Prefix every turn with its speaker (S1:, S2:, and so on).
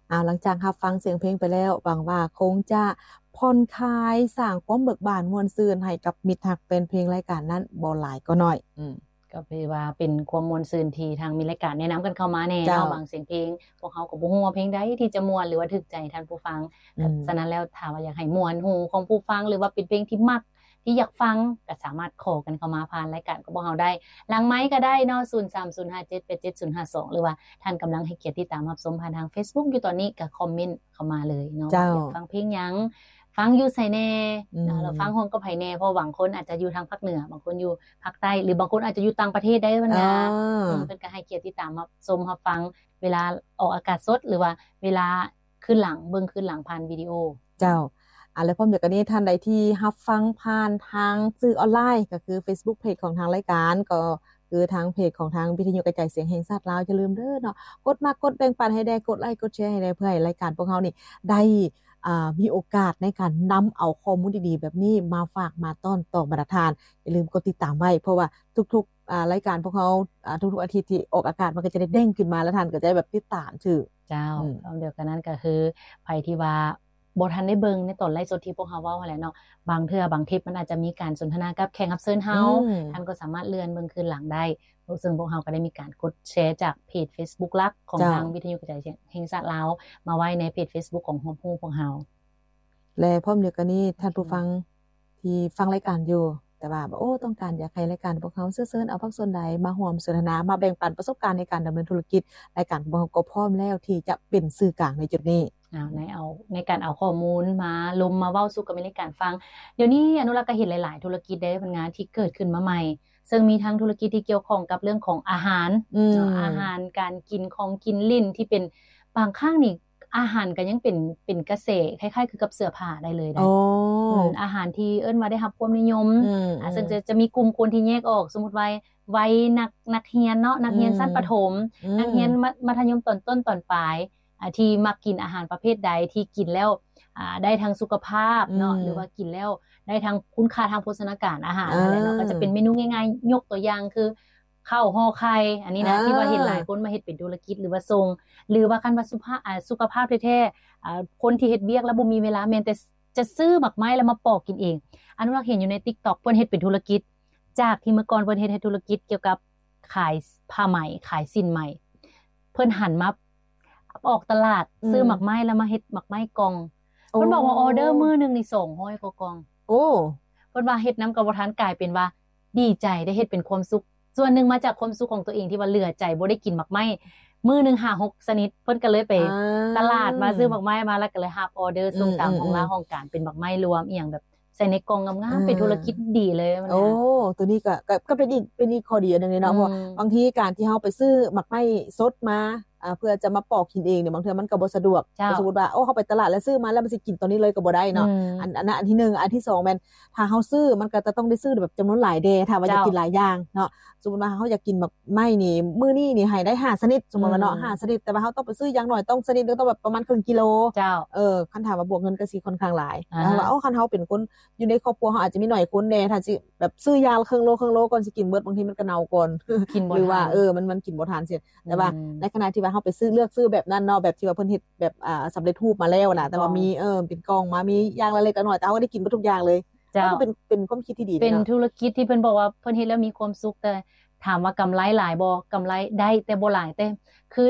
S1: หลังจากรับฟังเสียงเพลงไปแล้วหวังว่าคงจะผ่อนคลายสร้างความเบิกบานม่วนซื่นให้กับมิตรรักแฟนเพลงรายการนั้นบ่หลายก็น้อย
S2: ก็คือว่าเป็นความม่วนซื่นที่ทางมีรายการแนะนำกันเข้ามาแน่เนาะบางเสียงเพลงพวกเขาก็บ่ฮู้ว่าเพลงใดที่จะม่วนหรือว่าถึกใจท่านผู้ฟังฉะนั้นแล้วถ้าว่าอยากให้ม่วนหูของผู้ฟังหรือว่าเป็นเพลงที่มักที่อยากฟังก็สามารถขอกันเข้ามาผ่านรายการของพวกเราได้หลังไมค์ก็ได้เนาะ0305787052หรือว่าท่านกำลังให้เกียรติติดตามรับชมผ่านทาง Facebook อยู่ตอนนี้ก็คอมเมนต์เข้ามาเลยเนาะอยากฟังเพลงหยังฟังอยู่ไสแน่แล้วฟังฮู้กับไผแน่เพราะบางคนอาจจะอยู่ทางภาคเหนือบางคนอยู่ภาคใต้หรือบางคนอาจจะอยู่ต่างประเทศได้มันนะเพิ่นก็ให้เกียรติติดตามรับชมรับฟังเวลาออกอากาศสดหรือว่าเวลาขึ้นหลังเบิ่งขึ้นหลังผ่านวิดีโอ
S1: เจ้าแล้วพร้อมเดียวกันนี้ท่านใดที่รับฟังผ่านทางสื่อออนไลน์ก็คือ Facebook Page ของทางรายการก็คือทางเพจของทางวิทยุกระจายเสียงแห่งชาติลาวอย่าลืมเด้อเนาะกดมากดแบ่งปันให้ได้กดไลค์กดแชร์ให้ได้เพื่อให้รายการพวกเรานี่ได้มีโอกาสในการนำเอาข้อมูลดีๆแบบนี้มาฝากมาต้อนต่อบรรทานอย่าลืมกดติดตามไว้เพราะว่าทุกๆรายการพวกเราทุกๆอาทิตย์ที่ออกอากาศมันก็จะได้เด้งขึ้นมาแล้วท่านก็จะแบบติดตามชื่อ
S2: เจ้าเดียวกันนั้นก็คือไผที่ว่าบ่ทันได้เบิ่งในตอนไลฟ์สดที่พวกเฮาเว้าหั่นแหละเนาะบางเทื่อบางคลิปมันอาจจะมีการสนทนากับแขกรับเชิญเฮาท่านก็สามารถเลื่อนเบิ่งคืนหลังได้ซึ่งพวกเฮาก็ได้มีการกดแชร์จากเพจ Facebook หลักของทางวิทยุกระจายเสียงแห่งชาติลาวมาไว้ในเพจ Facebook ของฮู้พวกเฮา
S1: และพร้อมเดียวกันนี้ท่านผู้ฟังที่ฟังรายการอยู่แต่ว่าต้องการอยากให้รายการพวกเขาเชิญเอาภาคส่วนใดมาร่วมสนทนามาแบ่งปันประสบการณ์ในการดำเนินธุรกิจรายการพวกเราก็พร้อมแล้วที่จะเป็นสื่อกลางในจุดนี้
S2: ในการเอาข้อมูลมาลมมาเว้าสู่กับรายการฟังเดี๋ยวนี้อนุรักษ์ก็เห็นหลายๆธุรกิจได้เป็นงานที่เกิดขึ้นมาใหม่ซึ่งมีทั้งธุรกิจที่เกี่ยวข้องกับเรื่องของอาหารการกินของกินลิ้นที่เป็นบางครั้งนี่อาหารก็ยังเป็นเกษตรคล้ายๆคือกับเสื้อผ้าได้เลยนะอาหารที่เอิ้นว่าได้รับความนิยมซึ่งจะมีกลุ่มคนที่แยกออกสมมุติว่าวัยนักเรียนเนาะนักเรียนชั้นประถมนักเรียนมัธยมตอนต้นตอนปลายที่มักกินอาหารประเภทใดที่กินแล้วได้ทั้งสุขภาพเนาะหรือว่ากินแล้วได้ทั้งคุณค่าทางโภชนาการอาหารอะไรเนาะก็จะเป็นเมนูง่ายๆยกตัวอย่างคือข้าวห่อไข่อันนี้นะที่ว่าเห็นหลายคนมาเฮ็ดเป็นธุรกิจหรือว่าส่งหรือว่าคันว่าสุขภาพแท้ๆคนที่เฮ็ดเวียกแล้วบ่มีเวลาแม้แต่จะซื้อหมักไม้แล้วมาปอกกินเองอนุรักษ์เห็นอยู่ใน TikTok เพิ่นเฮ็ดเป็นธุรกิจจากที่เมื่อก่อนเพิ่นเฮ็ดธุรกิจเกี่ยวกับขายผ้าไหมขายสิ้นไหมเพิ่นหันมาออกตลาดซื้อหมักไม้แล้วมาเฮ็ดหมักไม้กล่องเพิ่นบอกว่าออเดอร์มื้อนึงนี่200กว่ากล่องเพิ่นว่าเฮ็ดนำกับบ่ทันกลายเป็นว่าดีใจได้เฮ็ดเป็นความสุขส่วนนึงมาจากความสุขของตัวเองที่ว่าเหลือใจบ่ได้กินหมักไม้มื้อนึง 5-6 ชนิดเพิ่นก็เลยไปตลาดมาซื้อหมักไม้มาแล้วก็เลยรับออเดอร์ส่งตามของร้านของการเป็นหมักไม้รวมอีหยังแบบใส่ในกล่องงามๆเป็นธุรกิจดีเลยมัน
S1: ตัวนี้ก็เป็นอีกข้อดีอันนึงเลยเนาะเพราะบางทีการที่เฮาไปซื้อหมักไม้สดมาเพื่อจะมาปอกกินเองเนี่ยบางเทื่อมันก็บ่สะดวกสมมุติว่าเฮาไปตลาดแล้วซื้อมาแล้วมันสิกินตอนนี้เลยก็บ่ได้เนาะอันที่1อันที่2แม่นถ้าเฮาซื้อมันก็จะต้องได้ซื้อแบบจำนวนหลายเดถ้าว่าอยากกินหลายอย่างเนาะสมมุติว่าเฮาอยากกินแบบไม้นี่มื้อนี้นี่ให้ได้5ชนิดสมมุติว่าเนาะ5ชนิดแต่ว่าเฮาต้องไปซื้ออย่างน้อยต้องชนิดนึงต้องแบบประมาณครึ่งกิโลคันถามว่าบวกเงินก็สิค่อนข้างหลายแล้วว่าคันเฮาเป็นคนอยู่ในครอบครัวเฮาอาจจะมีน้อยคนแน่ถ้าสิแบบซื้อยาครึ่งโลก่อนสิกินเบิดบางทีมันก็เน่าก่อนหรือว่ามันกินบ่ทันเสียแต่ว่าในขณะที่ว่าเฮาไปเลือกซื้อแบบนั้นเนาะแบบที่ว่าเพิ่นเฮ็ดแบบสำเร็จรูปมาแล้วน่ะแต่ว่ามีเป็นกล่องมามีอย่างละเล็กละน้อยแต่เฮาก็ได้กินหมดทุกอย่างเลยก็เป็นความคิดที่ดี
S2: เป็นธุรกิจที่เพิ่นบอกว่าเพิ่นเฮ็ดแล้วมีความสุขแต่ถามว่ากำไรหลายบ่กำไรได้แต่บ่หลายแต่คือ